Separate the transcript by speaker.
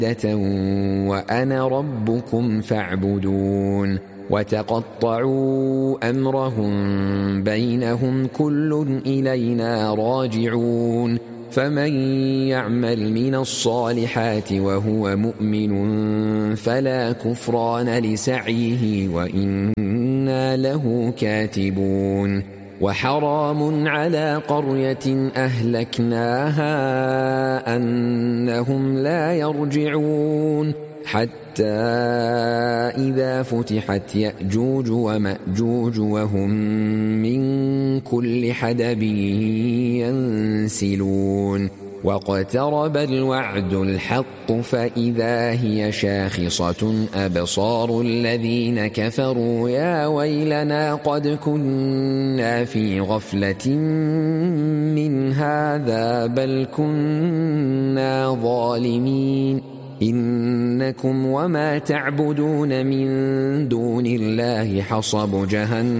Speaker 1: وأنا ربكم فاعبدون وتقطعوا أمرهم بينهم كل إلينا راجعون فمن يعمل من الصالحات وهو مؤمن فلا كفران لسعيه وإنا له كاتبون وحرام على قرية أهلكناها أنهم لا يرجعون حتى إذا فتحت يأجوج ومأجوج وهم من كل حدب ينسلون واقترب الوعد الحق فإذا هي شاخصة أبصار الذين كفروا يا ويلنا قد كنا في غفلة من هذا بل كنا ظالمين إنكم وما تعبدون من دون الله حصب جهنم